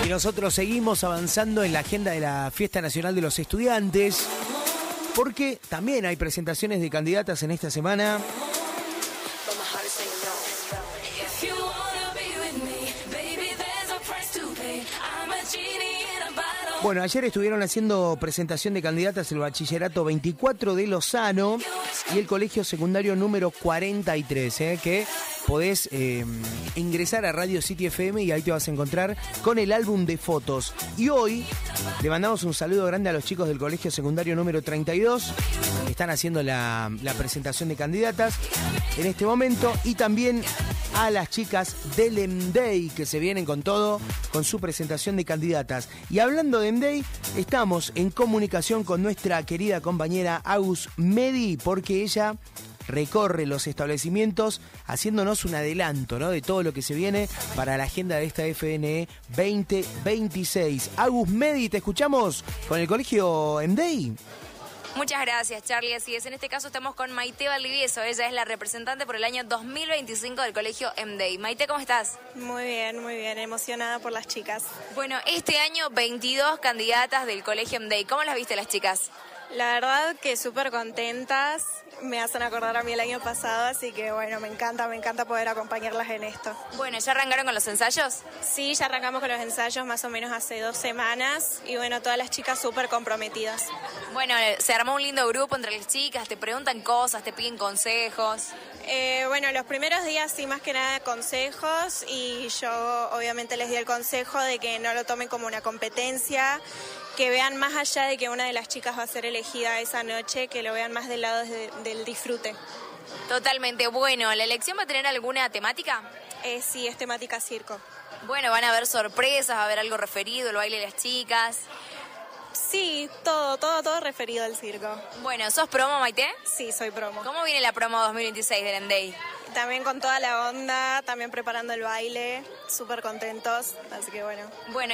Y nosotros seguimos avanzando en la agenda de la Fiesta Nacional de los Estudiantes, porque también hay presentaciones de candidatas en esta semana. Bueno, ayer estuvieron haciendo presentación de candidatas el Bachillerato 24 de Lozano y el Colegio Secundario número 43, que podés ingresar a Radio City FM y ahí te vas a encontrar con el álbum de fotos. Y hoy le mandamos un saludo grande a los chicos del Colegio Secundario número 32, que están haciendo la presentación de candidatas en este momento, y también a las chicas del MDEI, que se vienen con todo, con su presentación de candidatas. Y hablando de MDEI, estamos en comunicación con nuestra querida compañera Agus Medi, porque ella recorre los establecimientos haciéndonos un adelanto, ¿no?, de todo lo que se viene para la agenda de esta FNE 2026. Agus Medi, te escuchamos con el Colegio MDEI. Muchas gracias, Charlie. Así es, en este caso estamos con Maite Valdivieso. Ella es la representante por el año 2025 del Colegio MDEI. Maite, ¿cómo estás? Muy bien, emocionada por las chicas. Bueno, este año 22 candidatas del Colegio MDEI. ¿Cómo las viste las chicas? La verdad que súper contentas, me hacen acordar a mí el año pasado, así que bueno, me encanta poder acompañarlas en esto. Bueno, ¿ya arrancaron con los ensayos? Sí, ya arrancamos con los ensayos más o menos hace 2 semanas y bueno, todas las chicas súper comprometidas. Bueno, se armó un lindo grupo entre las chicas, te preguntan cosas, te piden consejos. Bueno, los primeros días sí, más que nada consejos, y yo obviamente les di el consejo de que no lo tomen como una competencia, que vean más allá de que una de las chicas va a ser elegida esa noche, que lo vean más del lado del disfrute. Totalmente. Bueno, ¿la elección va a tener alguna temática? Sí, es temática circo. Bueno, van a haber sorpresas, va a haber algo referido, el baile de las chicas. Sí, todo referido al circo. Bueno, ¿sos promo, Maite? Sí, soy promo. ¿Cómo viene la promo 2026 del MDEI? También con toda la onda, también preparando el baile, súper contentos, así que bueno. Bueno,